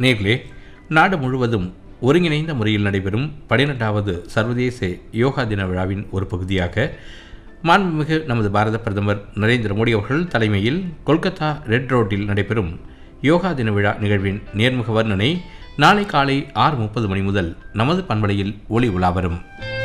நேர்களே, நாடு முழுவதும் ஒருங்கிணைந்த முறையில் நடைபெறும் 12வது சர்வதேச யோகா தின விழாவின் ஒரு பகுதியாக மாண்புமிகு நமது பாரத பிரதமர் நரேந்திர மோடி அவர்கள் தலைமையில் கொல்கத்தா ரெட் ரோட்டில் நடைபெறும் யோகா தின விழா நிகழ்வின் நேர்முக வர்ணனை நாளை காலை 6:30 மணி முதல் நமது பண்பலையில் ஒளி உலா வரும்.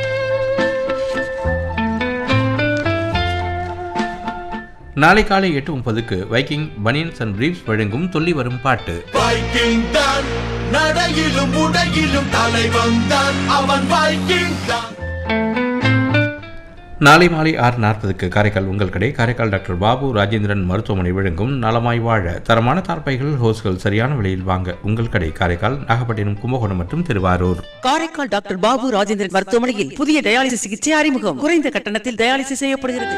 நாளை காலை 8:30க்கு வைக்கிங் பனியன்ஸ் அண்ட் பிரீப்ஸ் வழங்கும் துள்ளி வரும் பாட்டு. வைக்கிங் தான் நடையிலும் உடையிலும் தலைவன் தான், அவன் வைக்கிங் தான். நாளை மாலை 6:40க்கு காரைக்கால் உங்கள் கடை காரைக்கால் டாக்டர் பாபு ராஜேந்திரன் மருத்துவமனை வழங்கும் நலமாய் வாழ தரமான தார்பைகள் ஹோஸ்கள் சரியான விலையில் வாங்க உங்கள் கடை காரைக்கால், நாகப்பட்டினம், கும்பகோணம் மற்றும் திருவாரூர். காரைக்கால் டாக்டர் பாபு ராஜேந்திரன் மருத்துவமனையில் புதிய டயாலிசிஸ் சிகிச்சை அறிமுகம். குறைந்த கட்டணத்தில் டயாலிசிஸ் செய்யப்படுகிறது.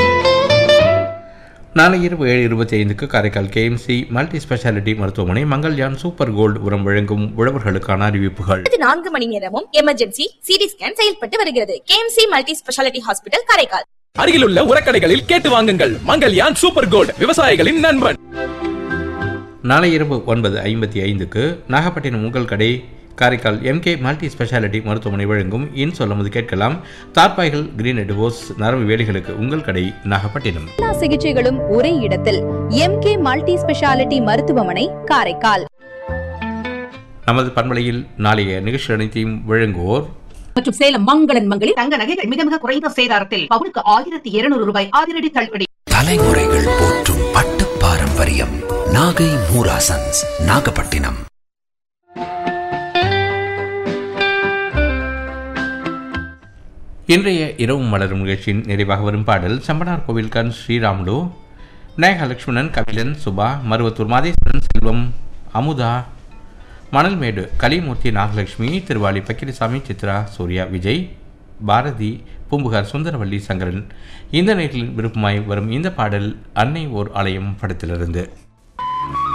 நாளை இரவு 7:25க்கு காரைக்கால் KMC மல்டி ஸ்பெஷாலிட்டி மருத்துவமனை மங்கள்யான் சூப்பர் கோல்டு உரம் வழங்கும் உழவர்களுக்கான அறிவிப்புகள். 4 மணி நேரமும் எமர்ஜென்சி சிடி ஸ்கேன் செயல்பட்டு வருகிறது. KMC multi speciality hospital Karaikal. அருகிலுள்ள உரக்கடைகளில் கேட்டு வாங்குங்கள். மங்கள்யான் சூப்பர் கோல்டு, விவசாயிகளின் நண்பன். நாளை இரவு 9:55க்கு நாகப்பட்டினம் உங்கள் கடை காரைக்கால் MK மல்டி ஸ்பெஷாலிட்டி மருத்துவமனை வழங்கும் இன் சொல்லும்போது கேட்கலாம். தார்பாய்கள் கிரீன் எட்வோஸ் நரம்பு வேலிகளுக்கு உங்கள் கடை நாகப்பட்டினம். எல்லா சிகிச்சைகளும் ஒரே இடத்தில் MK மல்டி ஸ்பெஷாலிட்டி மருத்துவமனை காரைக்கால். நமது பண்பலையில் நாளைய நிகழ்ச்சி அனைத்தையும் வழங்குவோர் மற்றும் சேலம் மங்களன் மங்களில் தங்க நகைகள் மிக மிக குறைந்த சேதாரத்தில் பவுனுக்கு 1200 ரூபாய் அதிரடி தள்ளுபடி. தலைமுறைகள் போற்றும் பட்டு பாரம்பரியம் நாகை மூராசன்ஸ் நாகப்பட்டினம். இன்றைய இரவும் மலரும் நிகழ்ச்சியின் நிறைவாக வரும் பாடல் சம்பனார் கோவில்கண் ஸ்ரீராமுலு, நாயக லட்சுமணன், கபிலன், சுபா, மருவத்தூர் மாதேஸ்வரன், செல்வம், அமுதா, மணல்மேடு கலிமூர்த்தி, நாகலட்சுமி, திருவாளி பக்கிரிசாமி, சித்ரா, சூர்யா, விஜய், பாரதி, பூம்புகார், சுந்தரவல்லி, சங்கரன். இந்த நேர்களின் விருப்பமாய் வரும் இந்த பாடல் அன்னை ஓர் ஆலயம் படத்திலிருந்து.